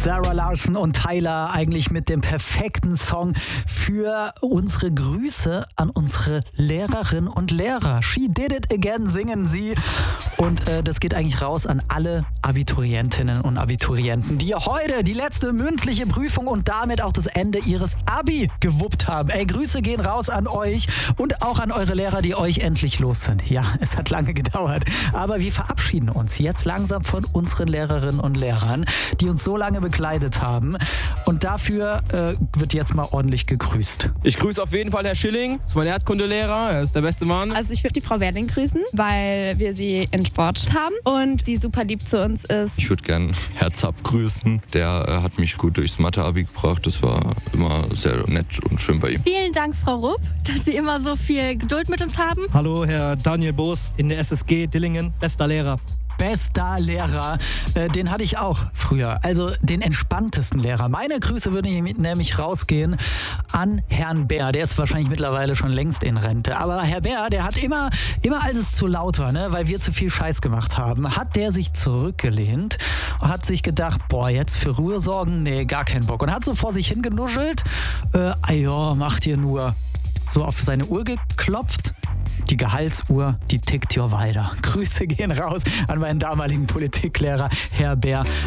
Sarah Larson und Tyler eigentlich mit dem perfekten Song für unsere Grüße an unsere Lehrerinnen und Lehrer. She did it again, singen sie. Und das geht eigentlich raus an alle Abiturientinnen und Abiturienten, die heute die letzte mündliche Prüfung und damit auch das Ende ihres Abi gewuppt haben. Ey, Grüße gehen raus an euch und auch an eure Lehrer, die euch endlich los sind. Ja, es hat lange gedauert, aber wir verabschieden uns jetzt langsam von unseren Lehrerinnen und Lehrern, die uns so lange begleitet haben. Und dafür wird jetzt mal ordentlich gegrüßt. Ich grüße auf jeden Fall Herr Schilling, das ist mein Erdkundelehrer, er ist der beste Mann. Also ich würde die Frau Werling grüßen, weil wir sie in Sport haben und sie super lieb zu uns ist. Ich würde gerne Herr Zapp grüßen, der hat mich gut durchs Mathe-Abi gebracht, das war immer sehr nett und schön bei ihm. Vielen Dank, Frau Rupp, dass Sie immer so viel Geduld mit uns haben. Hallo, Herr Daniel Boos in der SSG Dillingen, bester Lehrer. Bester Lehrer, den hatte ich auch früher, also den entspanntesten Lehrer. Meine Grüße würde nämlich rausgehen an Herrn Bär, der ist wahrscheinlich mittlerweile schon längst in Rente, aber Herr Bär, der hat immer als es zu laut war, ne, weil wir zu viel Scheiß gemacht haben, hat der sich zurückgelehnt und hat sich gedacht, boah, jetzt für Ruhe sorgen, nee, gar keinen Bock. Und hat so vor sich hingenuschelt, ja, macht ihr nur, so auf seine Uhr geklopft. Die Gehaltsuhr, die tickt ja weiter. Grüße gehen raus an meinen damaligen Politiklehrer, Herr Bär.